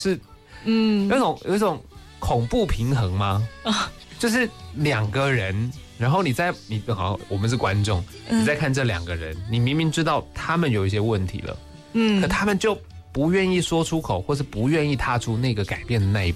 是有一种恐怖平衡吗？就是两个人，然后你好，我们是观众，你在看这两个人，你明明知道他们有一些问题了，可他们就不愿意说出口，或是不愿意踏出那个改变的那一